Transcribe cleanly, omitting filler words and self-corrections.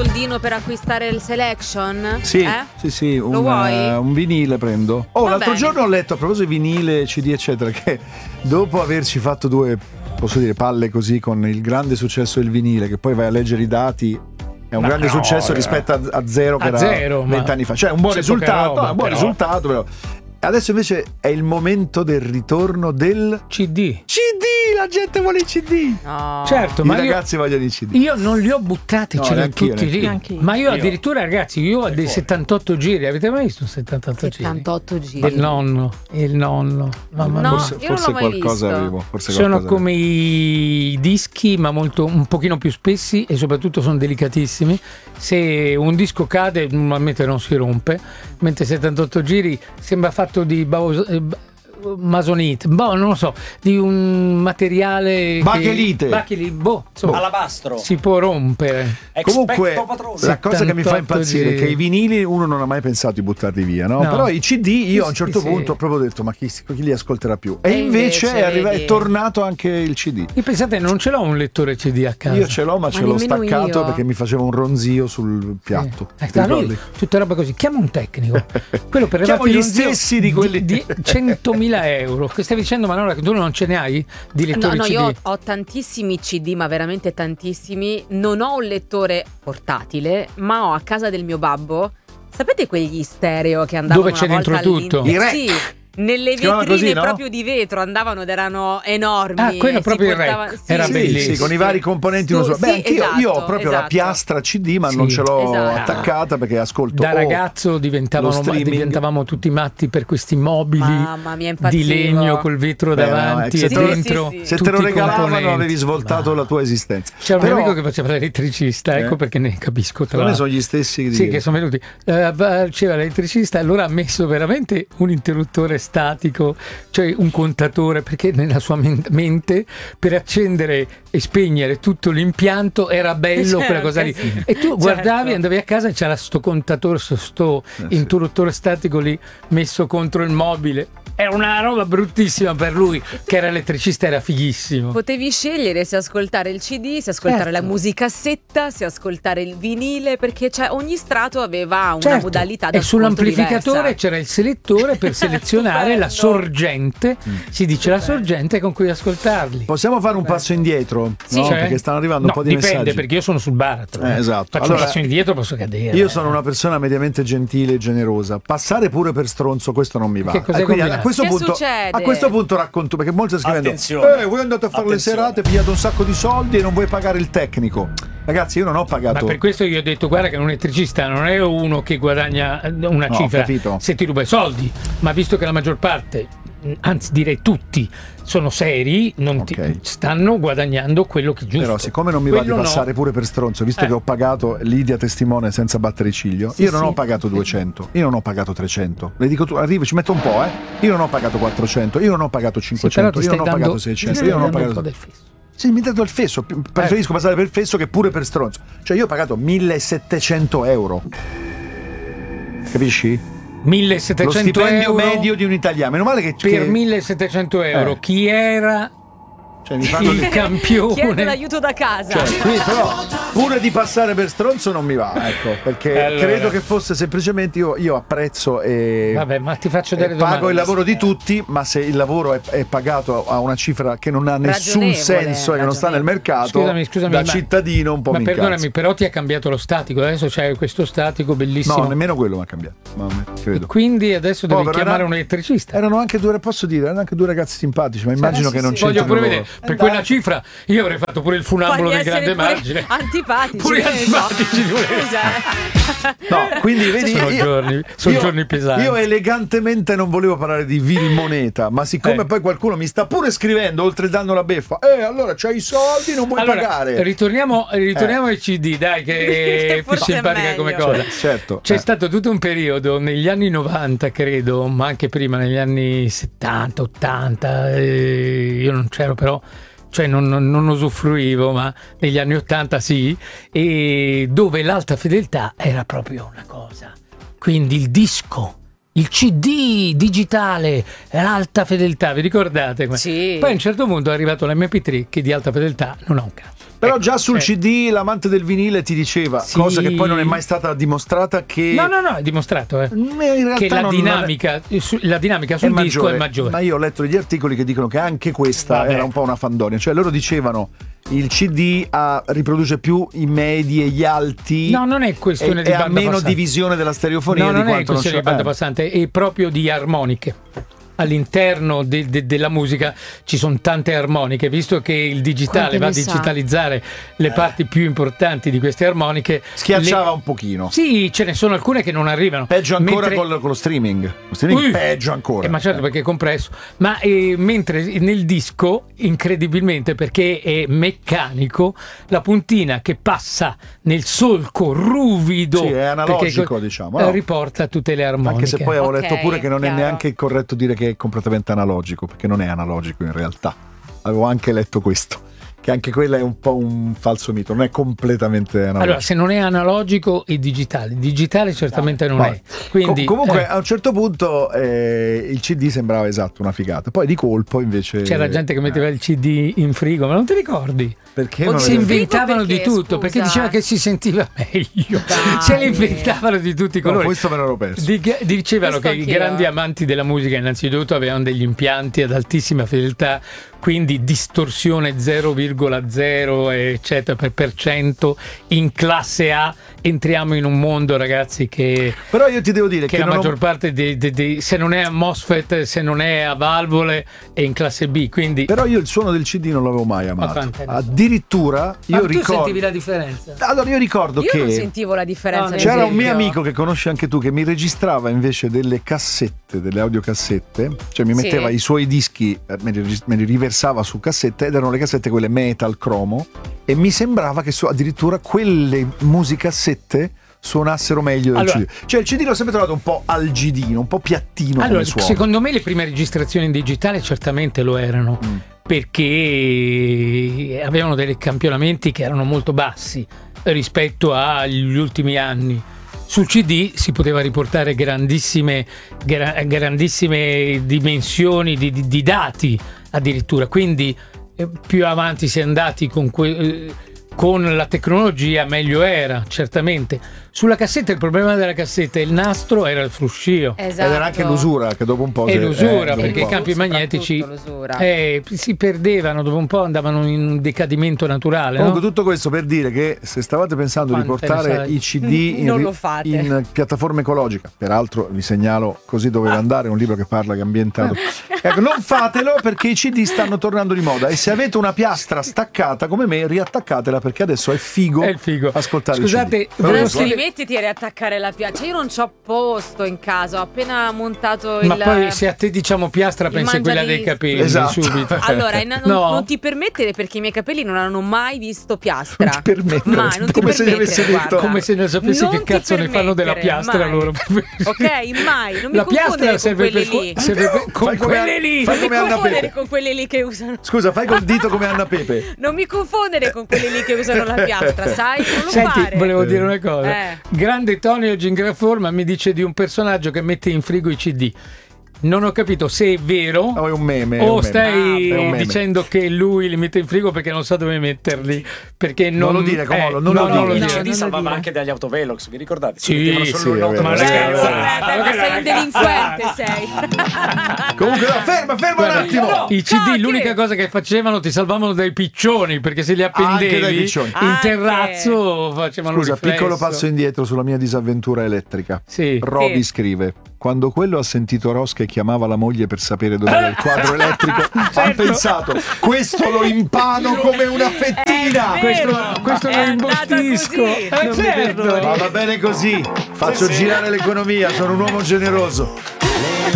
soldino per acquistare il Selection? Sì, Lo vuoi? un vinile prendo. L'altro giorno ho letto, a proposito di vinile, CD eccetera, che dopo averci fatto due, posso dire, palle così con il grande successo del vinile, che poi vai a leggere i dati, è un grande successo rispetto a zero che era 20 anni fa. Cioè un buon risultato, risultato però. Adesso invece è il momento del ritorno del CD. La gente vuole i CD. No. Certo, I ragazzi vogliono i CD. Io non li ho buttati, ce l'ho tutti lì. Ma io addirittura, ragazzi, io ho dei 78 giri. Avete mai visto un 78 giri? 78 giri. Il nonno. Mamma mia. Forse qualcosa avevo. Sono come i dischi, ma un pochino più spessi e soprattutto sono delicatissimi. Se un disco cade, normalmente non si rompe, mentre 78 giri sembra fatto di masonite, non lo so, di un materiale bachelite, alabastro, si può rompere. Comunque la cosa che mi fa impazzire è che i vinili uno non ha mai pensato di buttarli via, no? Però i CD io a un certo punto ho proprio detto ma chi li ascolterà più? E invece è tornato anche il CD. E pensate, non ce l'ho un lettore CD a casa. Io ce l'ho, ma ce l'ho staccato perché mi faceva un ronzio sul piatto. Lui, tutta roba così. Chiama un tecnico. Quello per chiamo gli stessi di quelli di 100.000 euro. Che stai dicendo, Manuela, che tu non ce ne hai di lettori CD? Io ho tantissimi CD, ma veramente tantissimi. Non ho un lettore portatile, ma ho a casa del mio babbo, sapete quegli stereo che andavano dove c'è dentro tutto? Sì, nelle vetrine così, no? Proprio di vetro andavano ed erano enormi. Quello proprio il rack era bellissimo. Sì, con i vari componenti uno solo. Io ho proprio la piastra CD, ma non ce l'ho attaccata perché ascolto. Da ragazzo diventavamo tutti matti per questi mobili. Mamma mia, di legno col vetro davanti e dentro. Se te lo regalavano avevi svoltato la tua esistenza. C'è un amico che faceva l'elettricista, ecco perché ne capisco. Tra me sono gli stessi che sono venuti. Faceva l'elettricista, allora ha messo veramente un interruttore statico, cioè un contatore, perché nella sua mente per accendere e spegnere tutto l'impianto era bello quella cosa lì. E tu guardavi, andavi a casa e c'era sto contatore, sto interruttore statico lì messo contro il mobile. Era una roba bruttissima per lui, che era elettricista, era fighissimo. Potevi scegliere se ascoltare il CD, se ascoltare la musicassetta, se ascoltare il vinile, perché ogni strato aveva una modalità da ascolto. E sull'amplificatore c'era il selettore per selezionare la sorgente, si dice la sorgente con cui ascoltarli. Possiamo fare un passo indietro? Sì. No? Perché stanno arrivando un po' di messaggi. Dipende, perché io sono sul baratro. Esatto. Faccio un passo indietro, posso cadere. Io sono una persona mediamente gentile e generosa. Passare pure per stronzo, questo non mi va. Che cos'è a questo punto racconto, perché molti stanno scrivendo voi andate a fare le serate, pigliate un sacco di soldi e non vuoi pagare il tecnico. Ragazzi, io non ho pagato. Ma per questo io ho detto, guarda che un elettricista non è uno che guadagna una cifra se ti ruba i soldi, ma visto che la maggior parte, anzi direi tutti, sono seri, stanno guadagnando quello che è giusto. Però siccome non mi va di passare pure per stronzo, visto che ho pagato, Lidia testimone senza battere ciglio, io non ho pagato 200, io non ho pagato 300. Le dico tu, arrivo, ci metto un po', io non ho pagato 400, io non ho pagato 500, io non ho pagato 600, io non ho pagato. Sì, mi dato il fesso, preferisco passare per il fesso che pure per stronzo. Cioè io ho pagato 1.700 euro. Capisci? 1.700 lo stipendio euro medio di un italiano. Meno male che per 1.700 euro chi era il campione? Chiedo l'aiuto da casa. Qui però pure di passare per stronzo non mi va, ecco, perché credo che fosse semplicemente io apprezzo e vabbè, ma ti faccio delle domande. Pago il lavoro di tutti, ma se il lavoro è pagato a una cifra che non ha nessun senso e che non sta nel mercato, scusami, da cittadino un po' mi perdonami, però ti ha cambiato lo statico, adesso c'è questo statico bellissimo. No, nemmeno quello mi ha cambiato, credo. E quindi adesso devi chiamare un elettricista. Erano anche due ragazzi simpatici, ma immagino che non c'entrino. Voglio pure vedere. Per quella cifra io avrei fatto pure il funambolo del grande margine. Antipatici. Pure antipatici. No, quindi vedi, sono giorni pesanti. Io elegantemente non volevo parlare di vil moneta, ma siccome poi qualcuno mi sta pure scrivendo, oltre dando la beffa, allora c'hai i soldi, non vuoi pagare. Ritorniamo ai CD, dai, che è più simpatica come cosa. Certo. C'è stato tutto un periodo negli anni 90, credo, ma anche prima, negli anni 70, 80, io non c'ero però, cioè non usufruivo, ma negli anni 80 sì, e dove l'alta fedeltà era proprio una cosa. Quindi il disco, il CD digitale, l'alta fedeltà, vi ricordate? Sì. Poi a un certo punto è arrivato l'MP3 che di alta fedeltà non ha un cazzo. Però già sul CD l'amante del vinile ti diceva, cosa che poi non è mai stata dimostrata, che No, è dimostrato, in realtà che la dinamica sul disco è maggiore. Ma io ho letto degli articoli che dicono che anche questa era un po' una fandonia, cioè loro dicevano il CD riproduce più i medi e gli alti. No, non è questione di banda banda meno passante. Divisione della stereofonia, No, di non è quanto questione di banda passante, è proprio di armoniche. All'interno della musica ci sono tante armoniche, visto che il digitale va a digitalizzare le parti più importanti di queste armoniche. Schiacciava un pochino. Sì, ce ne sono alcune che non arrivano. Peggio ancora con lo streaming. Lo streaming peggio ancora. Ma certo, perché è compresso. Ma mentre nel disco, incredibilmente, perché è meccanico, la puntina che passa nel solco ruvido, è analogico, diciamo, riporta tutte le armoniche. Anche se poi avevo letto pure che non chiaro. è neanche corretto dire che è completamente analogico, perché non è analogico in realtà. Avevo anche letto questo, che anche quella è un po' un falso mito, non è completamente analogico. Allora, se non è analogico è digitale. Digitale certamente non è. Quindi, comunque a un certo punto il CD sembrava esatto una figata, poi di colpo invece c'era gente che metteva il CD in frigo, ma non ti ricordi? Perché O non si avevo- inventavano Perché, di tutto, scusa? perché diceva che si sentiva meglio. Dai. Se le inventavano di tutti i No, colori. questo me l'ero perso. Dicevano Questo che i anch'io. grandi amanti della musica innanzitutto avevano degli impianti ad altissima fedeltà, quindi distorsione 0,0 eccetera per cento in classe A. Entriamo in un mondo, ragazzi, che Però io ti devo dire che che la non ho- maggior parte se non è a MOSFET, se non è a valvole, è in classe B, quindi Però io il suono del CD non l'avevo mai amato. quante ne so? Addirittura io tu ricordo. sentivi la differenza? Allora io ricordo Io non che sentivo la differenza. No, nel c'era un video. mio amico che conosci anche tu, che mi registrava invece delle cassette, delle audiocassette, cioè mi Sì. metteva i suoi dischi, me li riversava su cassette, ed erano le cassette quelle metal cromo, e mi sembrava che addirittura quelle musicassette suonassero meglio del Allora- CD. Cioè il CD l'ho sempre trovato un po' algidino, un po' piattino Allora, come suono. secondo me le prime registrazioni in digitale certamente lo erano, perché avevano dei campionamenti che erano molto bassi rispetto agli ultimi anni. Sul CD si poteva riportare grandissime dimensioni di dati addirittura, quindi più avanti si è andati con la tecnologia meglio era, certamente. Sulla cassetta il problema della cassetta, il nastro era il fruscio. Esatto. Ed era anche l'usura, che dopo un po' E l'usura, dopo un perché i po'. campi Soprattutto magnetici l'usura. si perdevano, dopo un po' andavano in un decadimento naturale. Comunque no? tutto questo per dire che se stavate pensando di Quante ne portare sai? i CD Non lo fate. in piattaforma ecologica, peraltro vi segnalo Così doveva andare, un libro che parla, che è ambientato. Ecco, non fatelo, perché i CD stanno tornando di moda, e se avete una piastra staccata come me, riattaccatela, perché adesso è figo, È il figo. ascoltare Scusate, i CD. volevo Adesso scrivere- rimettiti a riattaccare la piazza. Io non c'ho posto in casa, ho appena montato Ma il. poi se a te diciamo piastra il pensi a quella dei mangiadischi. capelli Esatto. subito. Allora, No. non ti permettere, perché i miei capelli non hanno mai visto piastra. Non ti permettere, Mai, non ti come se gli permettere, avessi detto. guarda. Come se non sapessi Non che ti cazzo ne fanno della permettere, piastra mai. loro. Ok, mai. Non mi La confondere piastra con serve quelle per lì. serve con Fai come- quelle lì. fai Non mi come Anna confondere Pepe. con quelle lì che usano. Scusa, fai col dito come Anna Pepe. Non mi confondere con quelli lì che usano la piastra, sai? Non lo Senti, fare. volevo dire una cosa. Eh. Grande Tony oggi in gran forma mi dice di un personaggio che mette in frigo i CD. Non ho capito se è vero No, è un meme. è un o meme. stai È un meme. dicendo che lui li mette in frigo perché non sa dove metterli. Perché non, Non lo dire, Comolo, non no, lo non dire. lo Il dire. CD non salvava dire. anche dagli autovelox, vi ricordate? Sì, mettevano sì, solo il è noto. vero. Ma Sì, ragazzi, Ma sei un delinquente, sei. Comunque, no, ferma un Guarda, attimo. i CD No, l'unica che- cosa che facevano ti salvavano dai piccioni, perché se li Anche dai appendevi piccioni. in Anche. terrazzo facevano Scusa, riflesso. piccolo passo indietro sulla mia disavventura elettrica. Sì. Roby Sì. scrive: quando quello ha sentito Ross che chiamava la moglie per sapere dove era il quadro elettrico, ha Certo. pensato: questo lo impano come una fettina. Questo È lo andata imbottisco. così. Non mi Ma perdono. va bene così, faccio girare l'economia, sono un uomo generoso.